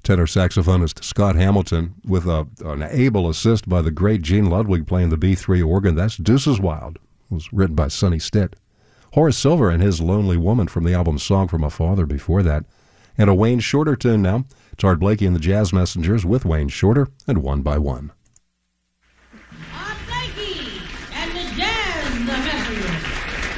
tenor saxophonist Scott Hamilton with an able assist by the great Gene Ludwig playing the B3 organ. That's Deuces Wild. It was written by Sonny Stitt. Horace Silver and his Lonely Woman from the album Song from a Father before that. And a Wayne Shorter tune now. It's Art Blakey and the Jazz Messengers with Wayne Shorter and One by One.